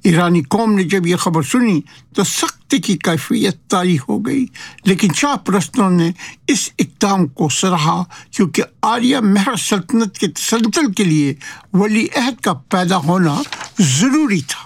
ایرانی قوم نے جب یہ خبر سنی تو سختی کی کیفیت طاری ہو گئی، لیکن شاہ پرستوں نے اس اقدام کو سراہا کیونکہ آریہ مہر سلطنت کے تسلسل کے لیے ولی عہد کا پیدا ہونا ضروری تھا۔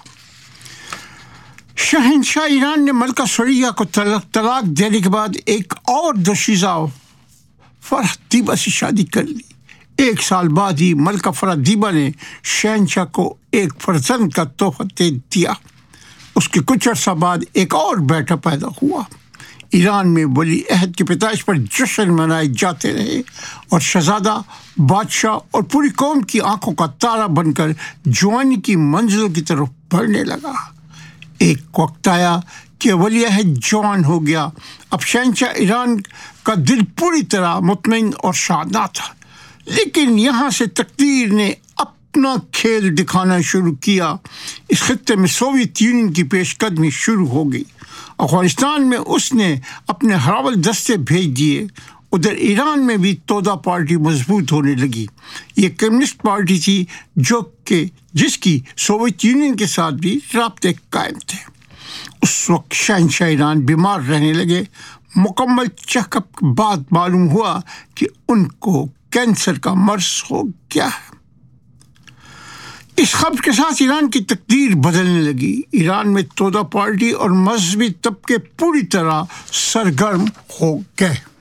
شہنشاہ ایران نے ملکہ ثریا کو طلاق دینے کے بعد ایک اور دوشیزہ فرح دیبا سے شادی کر لی۔ 1 سال بعد ہی ملکہ فرح دیبا نے شہنشاہ کو ایک فرزند کا تحفہ دے دیا۔ اس کے کچھ عرصہ بعد ایک اور بیٹا پیدا ہوا۔ ایران میں ولی عہد کی پیدائش پر جشن منائے جاتے رہے اور شہزادہ بادشاہ اور پوری قوم کی آنکھوں کا تارا بن کر جوانی کی منزلوں کی طرف بڑھنے لگا۔ ایک وقت آیا کہ ولی عہد جوان ہو گیا۔ اب شہنشاہ ایران کا دل پوری طرح مطمئن اور شادنا تھا، لیکن یہاں سے تقدیر نے اپنا کھیل دکھانا شروع کیا۔ اس خطے میں سوویت یونین کی پیش قدمی شروع ہو گئی۔ افغانستان میں اس نے اپنے ہراول دستے بھیج دیے۔ ادھر ایران میں بھی تودا پارٹی مضبوط ہونے لگی۔ یہ کمیونسٹ پارٹی تھی جس کی سوویت یونین کے ساتھ بھی رابطے قائم تھے۔ اس وقت شہنشاہ ایران بیمار رہنے لگے۔ مکمل چیک اپ کے بعد معلوم ہوا کہ ان کو کینسر کا مرض ہو گیا ہے۔ اس خبر کے ساتھ ایران کی تقدیر بدلنے لگی۔ ایران میں تودا پارٹی اور مذہبی طبقے پوری طرح سرگرم ہو گئے۔